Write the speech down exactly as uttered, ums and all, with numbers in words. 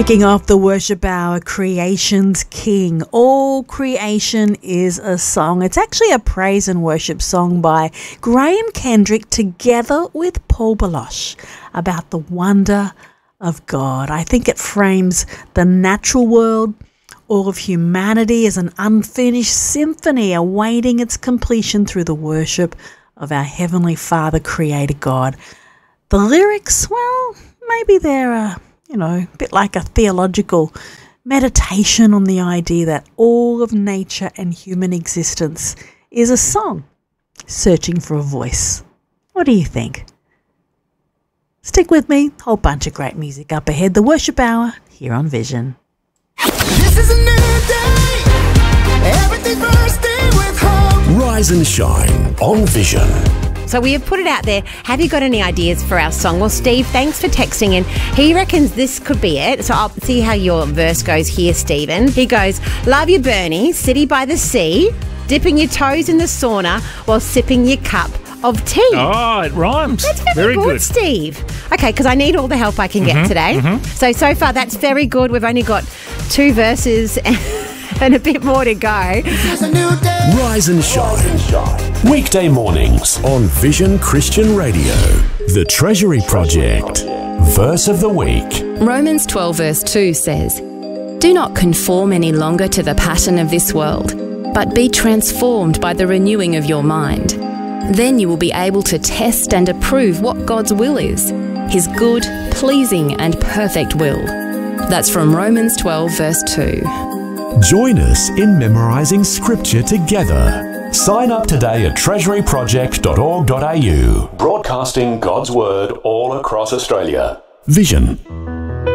Kicking off the worship hour, Creation's King. All creation is a song. It's actually a praise and worship song by Graham Kendrick together with Paul Baloche about the wonder of God. I think it frames the natural world, all of humanity, as an unfinished symphony awaiting its completion through the worship of our Heavenly Father, Creator God. The lyrics, well, maybe they're a you know, a bit like a theological meditation on the idea that all of nature and human existence is a song searching for a voice. What do you think? Stick with me, whole bunch of great music up ahead. The Worship Hour here on Vision. This is a new day. Everything bursting with hope. Rise and shine on Vision. So we have put it out there. Have you got any ideas for our song? Well, Steve, thanks for texting in. He reckons this could be it. So I'll see how your verse goes here, Stephen. He goes, love you, Bernie, city by the sea, dipping your toes in the sauna while sipping your cup of tea. Oh, it rhymes. That's very, very good, good, Steve. Okay, because I need all the help I can mm-hmm, get today. Mm-hmm. So, so far, that's very good. We've only got two verses and a bit more to go. Rise and shine. Weekday mornings on Vision Christian Radio. The Treasury Project. Verse of the week. Romans twelve verse two says, do not conform any longer to the pattern of this world, but be transformed by the renewing of your mind. Then you will be able to test and approve what God's will is, His good, pleasing and perfect will. That's from Romans twelve verse two. Join us in memorising Scripture together. Sign up today at treasury project dot org dot a u. Broadcasting God's Word all across Australia. Vision.